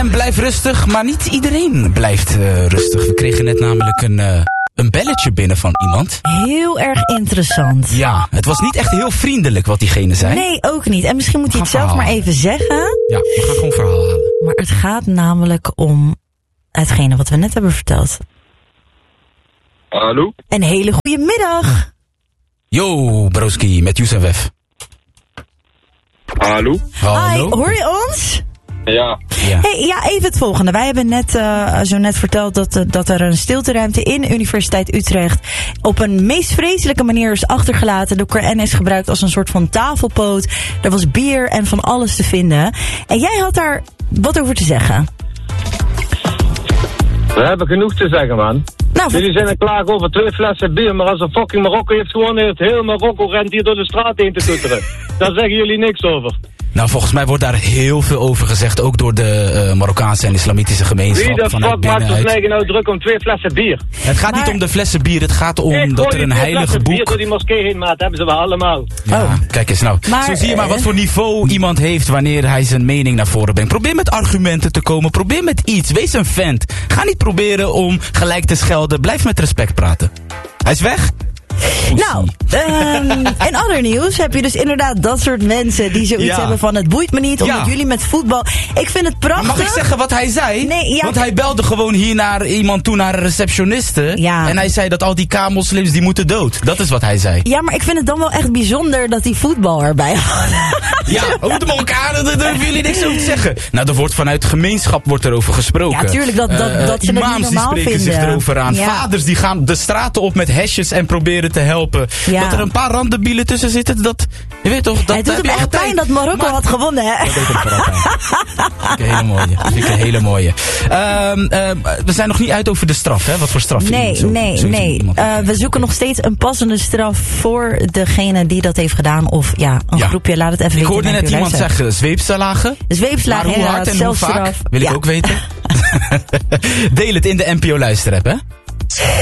En blijf rustig, maar niet iedereen blijft rustig. We kregen net namelijk een belletje binnen van iemand. Heel erg interessant. Ja, het was niet echt heel vriendelijk wat diegene zei. Nee, ook niet. En misschien moet hij het zelf maar even zeggen. Ja, we gaan gewoon verhaal halen. Maar het gaat namelijk om hetgene wat we net hebben verteld. Hallo? Een hele goede middag. Yo, broski, met Youssef. Hallo? Hi, hoor je ons? Ja. Hey, ja, even het volgende. Wij hebben net verteld dat er een stilteruimte in Universiteit Utrecht op een meest vreselijke manier is achtergelaten door en is gebruikt als een soort van tafelpoot. Er was bier en van alles te vinden. En jij had daar wat over te zeggen. We hebben genoeg te zeggen, man. Nou, Jullie zijn er klaar over 2 flessen bier, maar als een fucking Marokko heeft gewoon het heel Marokko rent hier door de straat heen te toeteren. Daar zeggen jullie niks over. Nou, volgens mij wordt daar heel veel over gezegd, ook door de Marokkaanse en islamitische gemeenschap. Wie de fuck maakt ons neigen nou druk om 2 flessen bier? Het gaat niet om de flessen bier, het gaat om dat er een heilige boek... bier door die moskee heen, maat, hebben ze wel allemaal. Ja, kijk eens nou. Maar, zo zie je maar wat voor niveau iemand heeft wanneer hij zijn mening naar voren brengt. Probeer met argumenten te komen, probeer met iets, wees een vent. Ga niet proberen om gelijk te schelden, blijf met respect praten. Hij is weg? Nou, in ander nieuws heb je dus inderdaad dat soort mensen die zoiets hebben van het boeit me niet, omdat jullie met voetbal... Ik vind het prachtig. Maar mag ik zeggen wat hij zei? Nee, ja. Want hij belde gewoon hier naar iemand toe, naar een receptioniste. Ja. En hij zei dat al die K-moslims die moeten dood. Dat is wat hij zei. Ja, maar ik vind het dan wel echt bijzonder dat die voetbal erbij houden. Ja, we moeten elkaar, daar durven jullie niks over te zeggen. Nou, er wordt vanuit gemeenschap erover gesproken. Ja, tuurlijk, dat ze het niet normaal imams die spreken vinden. zich erover aan. Ja. Vaders die gaan de straten op met hesjes en proberen te helpen. Ja. Dat er een paar randebielen tussen zitten, dat... Je weet toch, dat Het doet heb hem je echt altijd. pijn dat Marokko had gewonnen, hè? Dat deed hem vooral pijn. Vind ik een hele mooie. Vind ik een hele mooie. We zijn nog niet uit over de straf, hè? Wat voor straf Nee. We zoeken nog steeds een passende straf voor degene die dat heeft gedaan. Of een groepje, laat het even weten. Ik hoorde net iemand zeggen zweepslagen. Zweepslagen, maar hoe hard en hoe vaak, wil ik ook weten. Deel het in de NPO Luisterapp, hè?